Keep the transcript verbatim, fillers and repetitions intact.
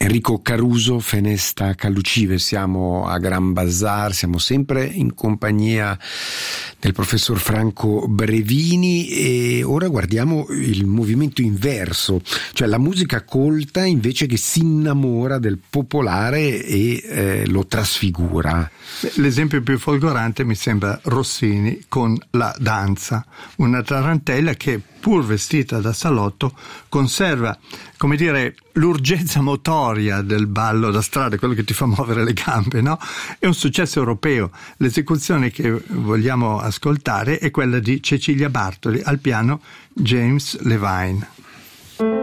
Enrico Caruso, Fenesta Callucive, siamo a Gran Bazar, siamo sempre in compagnia del professor Franco Brevini e ora guardiamo il movimento inverso, cioè la musica colta invece che si innamora del popolare e eh, lo trasfigura. L'esempio più folgorante mi sembra Rossini con La danza, una tarantella che pur vestita da salotto conserva, come dire, l'urgenza motoria del ballo da strada, quello che ti fa muovere le gambe, no? È un successo europeo. L'esecuzione che vogliamo ascoltare è quella di Cecilia Bartoli, al piano James Levine.